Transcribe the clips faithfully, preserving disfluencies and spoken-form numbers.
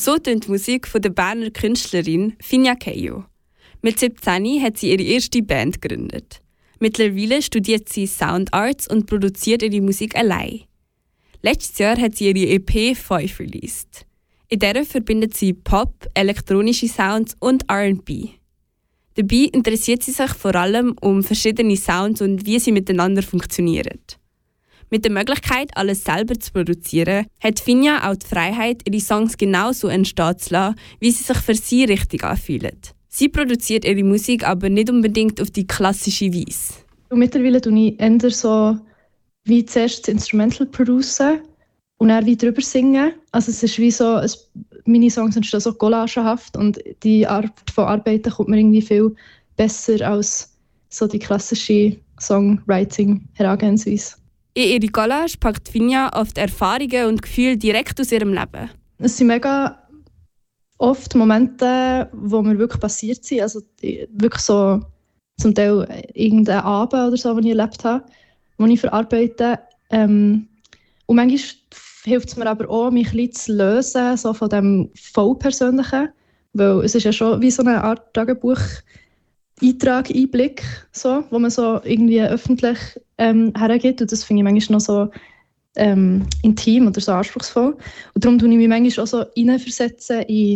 So tönt die Musik von der Berner Künstlerin Finja Keio. Mit siebzehn hat sie ihre erste Band gegründet. Mittlerweile studiert sie Sound Arts und produziert ihre Musik allein. Letztes Jahr hat sie ihre E P fünf released. In der verbindet sie Pop, elektronische Sounds und R and B. Dabei interessiert sie sich vor allem um verschiedene Sounds und wie sie miteinander funktionieren. Mit der Möglichkeit, alles selber zu produzieren, hat Finja auch die Freiheit, ihre Songs genauso entstehen zu lassen, wie sie sich für sie richtig anfühlen. Sie produziert ihre Musik aber nicht unbedingt auf die klassische Weise. Und mittlerweile tue ich eher so wie zuerst das Instrumental producen und dann wie drüber singen. Also es ist wie so, es, meine Songs entstehen so collagehaft und die Art von Arbeiten kommt mir irgendwie viel besser als so die klassische Songwriting-Herangehensweise. In ihre Collage packt Finja oft Erfahrungen und Gefühle direkt aus ihrem Leben. Es sind mega oft Momente, wo mir wirklich passiert sind. Also wirklich so zum Teil irgendein Abend oder so, den ich erlebt habe, den ich verarbeite. Ähm, und manchmal hilft es mir aber auch, mich ein bisschen zu lösen so von dem Vollpersönlichen. Weil es ist ja schon wie so eine Art Tagebuch-Eintrag, Einblick, so, wo man so irgendwie öffentlich ähm, hergeht. Und das finde ich manchmal noch so ähm, intim oder so anspruchsvoll. Und darum tue ich mich manchmal auch so hineinversetzen in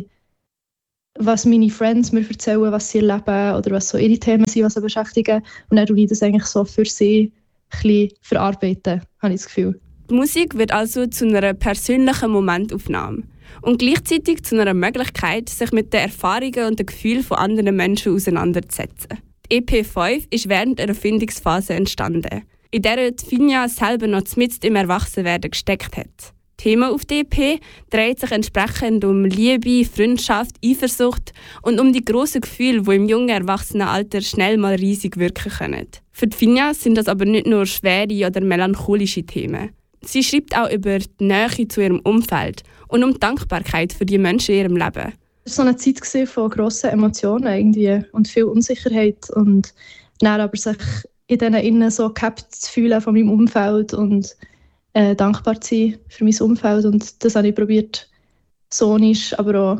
was meine Friends mir erzählen, was sie erleben oder was so ihre Themen sind, was sie beschäftigen. Und dann tue ich das eigentlich so für sie ein bisschen verarbeiten, habe ich das Gefühl. Die Musik wird also zu einer persönlichen Momentaufnahme und gleichzeitig zu einer Möglichkeit, sich mit den Erfahrungen und den Gefühlen von anderen Menschen auseinanderzusetzen. Die E P fünf ist während der Erfindungsphase entstanden, in der Finja selber noch mitten im Erwachsenwerden gesteckt hat. Thema auf der E P dreht sich entsprechend um Liebe, Freundschaft, Eifersucht und um die grossen Gefühle, die im jungen Erwachsenenalter schnell mal riesig wirken können. Für die Finja sind das aber nicht nur schwere oder melancholische Themen. Sie schreibt auch über die Nähe zu ihrem Umfeld und um die Dankbarkeit für die Menschen in ihrem Leben. Es war so eine Zeit von grossen Emotionen irgendwie und viel Unsicherheit und dann aber sich in diesen innen so gehabt zu fühlen von meinem Umfeld und Äh, dankbar zu sein für mein Umfeld. Und das habe ich probiert, sonisch, aber auch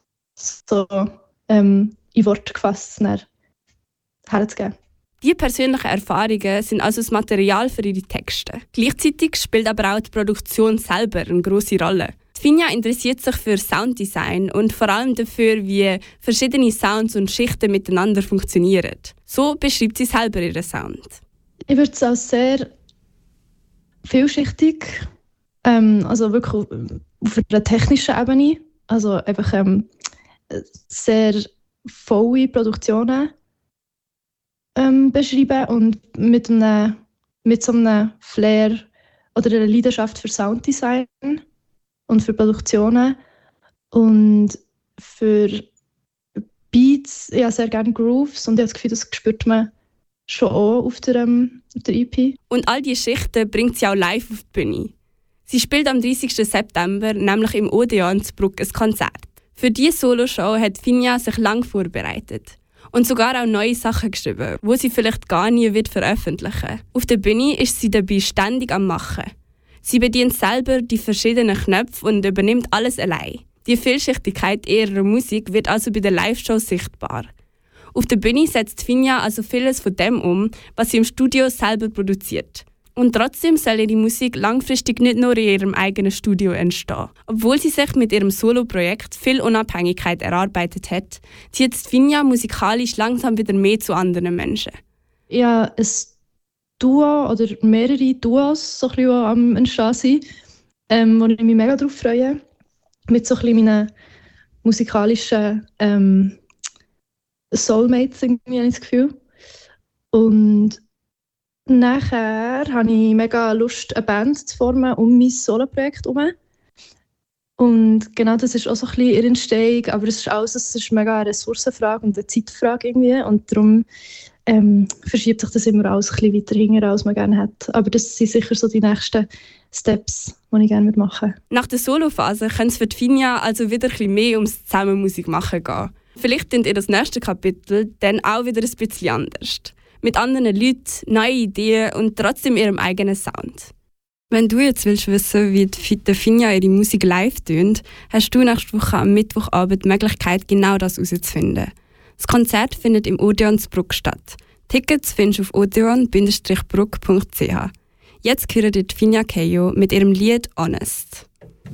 so ähm, in Worte gefasst herzugeben. Diese persönlichen Erfahrungen sind also das Material für ihre Texte. Gleichzeitig spielt aber auch die Produktion selber eine grosse Rolle. Finja interessiert sich für Sounddesign und vor allem dafür, wie verschiedene Sounds und Schichten miteinander funktionieren. So beschreibt sie selber ihren Sound. Ich würde es als sehr vielschichtig, ähm, also wirklich auf, auf einer technischen Ebene, also einfach ähm, sehr volle Produktionen ähm, beschreiben und mit, einem, mit so einem Flair oder einer Leidenschaft für Sounddesign und für Produktionen und für Beats, ja sehr gerne Grooves und ich habe das Gefühl, das spürt man schon auch auf der, ähm, auf der E P. Und all diese Schichten bringt sie auch live auf die Bühne. Sie spielt am dreißigsten September nämlich im Odeon zu Bruck ein Konzert. Für diese Soloshow hat Finja sich lang vorbereitet und sogar auch neue Sachen geschrieben, die sie vielleicht gar nie wird veröffentlichen. Auf der Bühne ist sie dabei ständig am Machen. Sie bedient selber die verschiedenen Knöpfe und übernimmt alles allein. Die Vielschichtigkeit ihrer Musik wird also bei den Live-Shows sichtbar. Auf der Bühne setzt Finja also vieles von dem um, was sie im Studio selber produziert. Und trotzdem soll ihre Musik langfristig nicht nur in ihrem eigenen Studio entstehen. Obwohl sie sich mit ihrem Solo-Projekt viel Unabhängigkeit erarbeitet hat, zieht Finja musikalisch langsam wieder mehr zu anderen Menschen. Ja, ein Duo oder mehrere Duos so ein bisschen am Entstehen sind, ähm, wo ich mich mega darauf freue. Mit so ein bisschen meinen musikalischen ähm, Soulmates, irgendwie, habe ich das Gefühl. Und nachher habe ich mega Lust, eine Band zu formen um mein Solo-Projekt herum. Und genau das ist auch so ein bisschen ihre Entstehung, aber es ist alles, es ist mega eine Ressourcenfrage und eine Zeitfrage irgendwie. Und darum ähm, verschiebt sich das immer alles ein bisschen weiter hinten, als man gerne hätte. Aber das sind sicher so die nächsten Steps, die ich gerne machen würde. Nach der Solo-Phase kann es für die Finja also wieder ein bisschen mehr ums Zusammenmusik machen gehen. Vielleicht klingt ihr das nächste Kapitel dann auch wieder ein bisschen anders. Mit anderen Leuten, neuen Ideen und trotzdem ihrem eigenen Sound. Wenn du jetzt willst wissen, wie die Finja ihre Musik live tönt, hast du nächste Woche am Mittwochabend die Möglichkeit, genau das herauszufinden. Das Konzert findet im Odeon zu Bruck statt. Tickets findest du auf odeon Bindestrich bruck punkt c h. Jetzt hören wir die Finja Keio mit ihrem Lied «Honest».